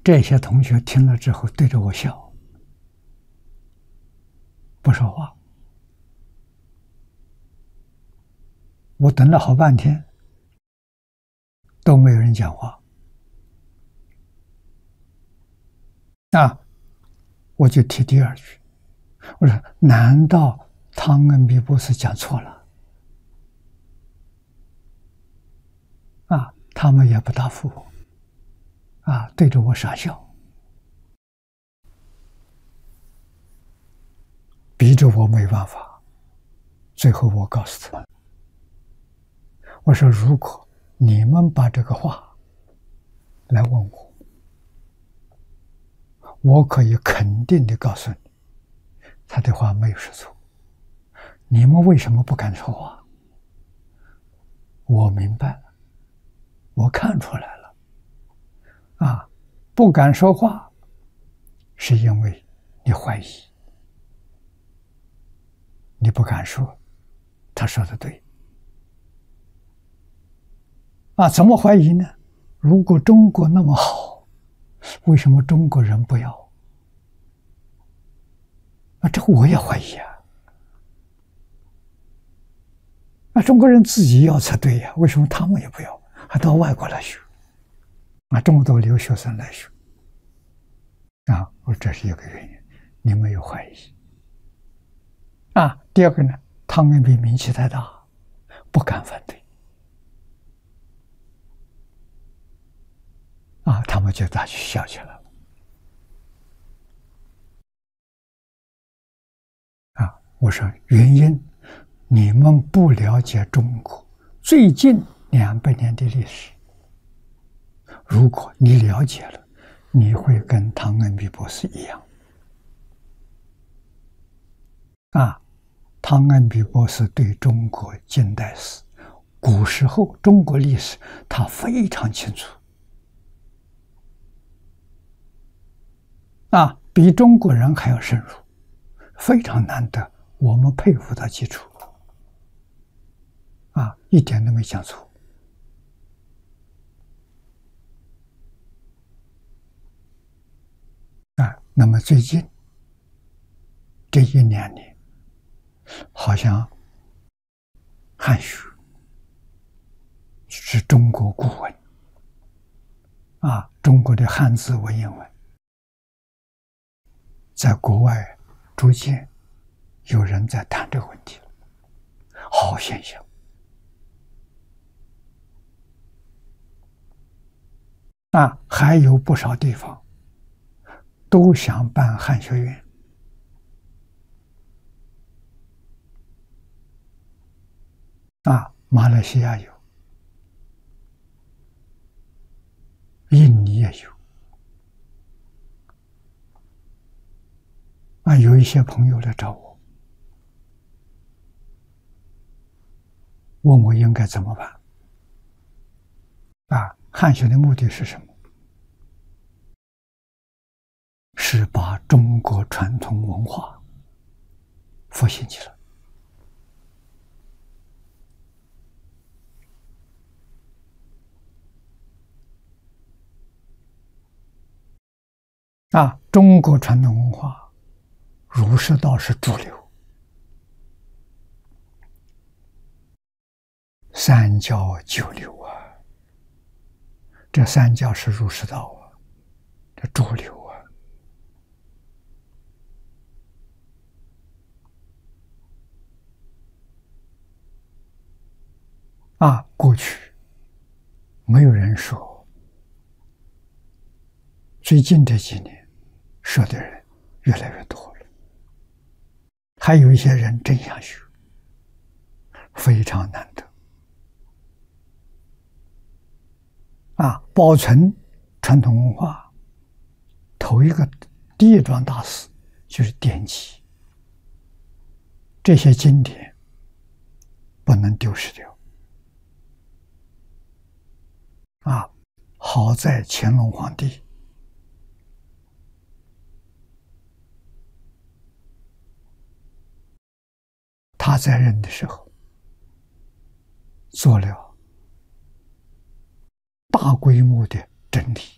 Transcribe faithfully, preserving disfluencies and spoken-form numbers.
这些同学听了之后对着我笑，不说话。我等了好半天，都没有人讲话。啊，我就提第二句，我说：难道汤恩比博士讲错了？啊，他们也不答复我，啊，对着我傻笑，逼着我没办法。最后我告诉他们，我说：如果你们把这个话来问我，我可以肯定的告诉你，他的话没有说错。你们为什么不敢说话？我明白了，我看出来了。啊，不敢说话，是因为你怀疑，你不敢说，他说的对。啊，怎么怀疑呢？如果中国那么好，为什么中国人不要？啊，这个我也怀疑啊。那中国人自己要才对呀，为什么他们也不要，还到外国来学？啊，这么多留学生来学，啊，我这是一个原因，你没有怀疑。啊，第二个呢，汤恩比名气太大，不敢反对。啊，他们就大去笑起来了。啊，我说原因，你们不了解中国最近两百年的历史。如果你了解了，你会跟汤恩比博士一样。啊，汤恩比博士对中国近代史、古时候中国历史，他非常清楚。啊，比中国人还要深入，非常难得，我们佩服他基础。啊，一点都没讲错。啊，那么最近这一两年，好像汉语是中国古文，啊，中国的汉字文言文，在国外逐渐有人在谈这个问题了，好现象。啊，还有不少地方都想办汉学院。啊，马来西亚有，印尼也有。啊，有一些朋友来找我，问我应该怎么办。啊，汉学的目的是什么？是把中国传统文化复兴起来。啊，中国传统文化，儒释道是主流，三教九流啊，这三教是儒释道啊，这主流啊。啊，过去没有人说，最近这几年说的人越来越多了，还有一些人真想学，非常难得。啊，保存传统文化，头一个第一桩大事就是典籍，这些经典不能丢失掉。啊，好在乾隆皇帝他在任的时候做了大规模的整理。